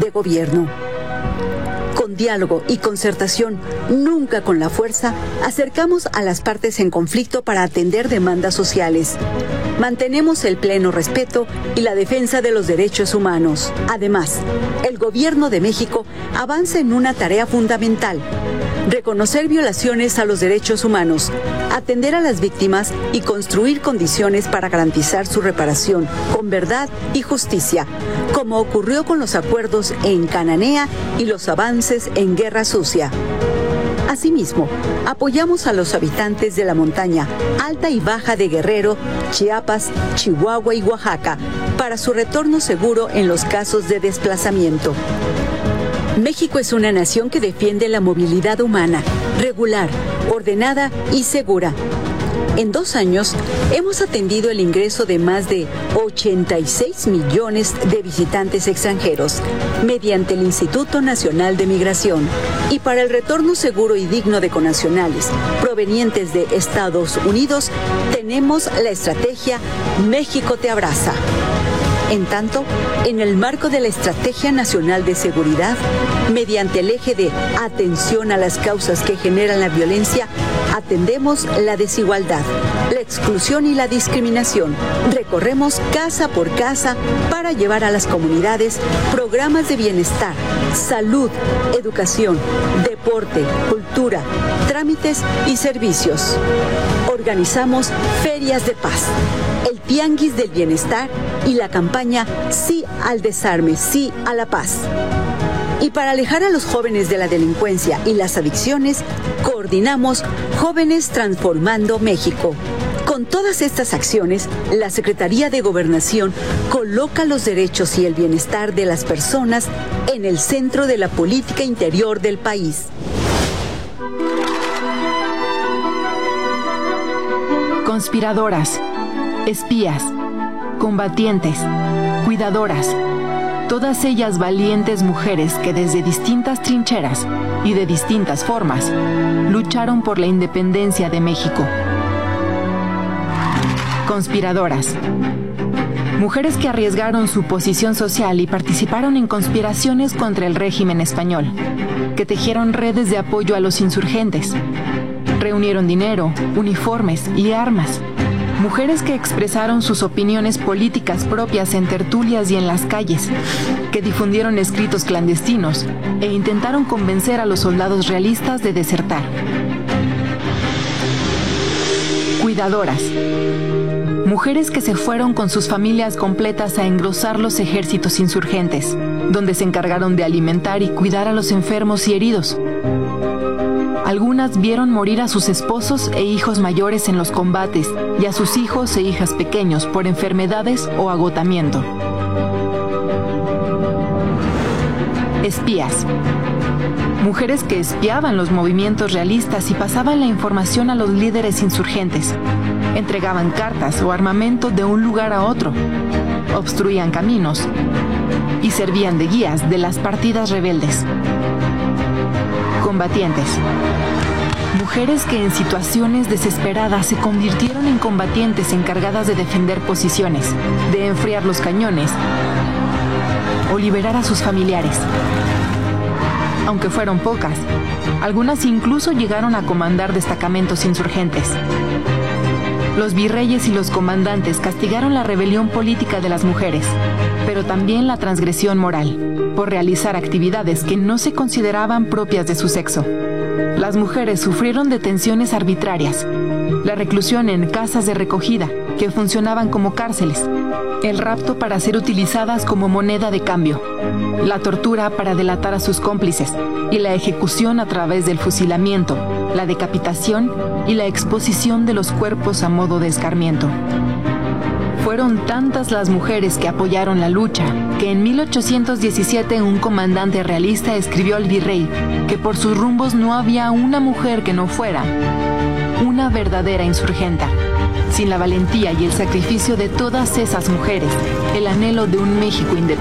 de gobierno. Con diálogo y concertación, nunca con la fuerza, acercamos a las partes en conflicto para atender demandas sociales. Mantenemos el pleno respeto y la defensa de los derechos humanos. Además, el Gobierno de México avanza en una tarea fundamental: reconocer violaciones a los derechos humanos, atender a las víctimas y construir condiciones para garantizar su reparación con verdad y justicia, como ocurrió con los acuerdos en Cananea y los avances en Guerra Sucia. Asimismo, apoyamos a los habitantes de la montaña alta y baja de Guerrero, Chiapas, Chihuahua y Oaxaca para su retorno seguro en los casos de desplazamiento. México es una nación que defiende la movilidad humana, regular, ordenada y segura. En 2 años, hemos atendido el ingreso de más de 86 millones de visitantes extranjeros mediante el Instituto Nacional de Migración. Y para el retorno seguro y digno de connacionales provenientes de Estados Unidos, tenemos la estrategia México te abraza. En tanto, en el marco de la Estrategia Nacional de Seguridad, mediante el eje de atención a las causas que generan la violencia, atendemos la desigualdad, la exclusión y la discriminación. Recorremos casa por casa para llevar a las comunidades programas de bienestar, salud, educación, deporte, cultura, trámites y servicios. Organizamos ferias de paz, el Tianguis del Bienestar y la campaña Sí al Desarme, Sí a la Paz. Y para alejar a los jóvenes de la delincuencia y las adicciones, coordinamos Jóvenes Transformando México. Con todas estas acciones, la Secretaría de Gobernación coloca los derechos y el bienestar de las personas en el centro de la política interior del país. Conspiradoras, espías, combatientes, cuidadoras, todas ellas valientes mujeres que desde distintas trincheras y de distintas formas lucharon por la independencia de México. Conspiradoras, mujeres que arriesgaron su posición social y participaron en conspiraciones contra el régimen español, que tejieron redes de apoyo a los insurgentes, reunieron dinero, uniformes y armas. Mujeres que expresaron sus opiniones políticas propias en tertulias y en las calles, que difundieron escritos clandestinos e intentaron convencer a los soldados realistas de desertar. Cuidadoras, mujeres que se fueron con sus familias completas a engrosar los ejércitos insurgentes, donde se encargaron de alimentar y cuidar a los enfermos y heridos. Algunas vieron morir a sus esposos e hijos mayores en los combates y a sus hijos e hijas pequeños por enfermedades o agotamiento. Espías, mujeres que espiaban los movimientos realistas y pasaban la información a los líderes insurgentes, entregaban cartas o armamento de un lugar a otro, obstruían caminos y servían de guías de las partidas rebeldes. Combatientes, mujeres que en situaciones desesperadas se convirtieron en combatientes encargadas de defender posiciones, de enfriar los cañones o liberar a sus familiares. Aunque fueron pocas, algunas incluso llegaron a comandar destacamentos insurgentes. Los virreyes y los comandantes castigaron la rebelión política de las mujeres, pero también la transgresión moral, por realizar actividades que no se consideraban propias de su sexo. Las mujeres sufrieron detenciones arbitrarias, la reclusión en casas de recogida, que funcionaban como cárceles, el rapto para ser utilizadas como moneda de cambio, la tortura para delatar a sus cómplices y la ejecución a través del fusilamiento, la decapitación y la exposición de los cuerpos a modo de escarmiento. Fueron tantas las mujeres que apoyaron la lucha que en 1817 un comandante realista escribió al virrey que por sus rumbos no había una mujer que no fuera una verdadera insurgenta. Sin la valentía y el sacrificio de todas esas mujeres, el anhelo de un México independiente